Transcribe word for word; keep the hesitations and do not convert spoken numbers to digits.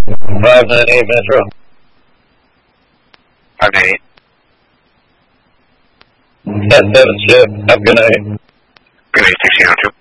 five nine eight Metro. five nine eight. ten seven ship. Have a good night. Good night, sixteen oh two.